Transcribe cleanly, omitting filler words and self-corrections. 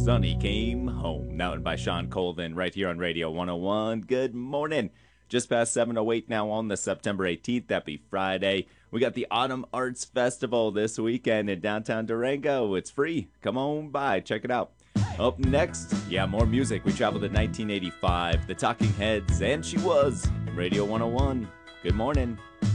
Sonny Came Home. Now by Sean Colvin right here on Radio 101. Good morning. Just past 7:08 now on the September 18th. That'd be Friday. We got the Autumn Arts Festival this weekend in downtown Durango. It's free. Come on by. Check it out. Up next, more music. We traveled to 1985. The Talking Heads, and She Was. Radio 101. Good morning.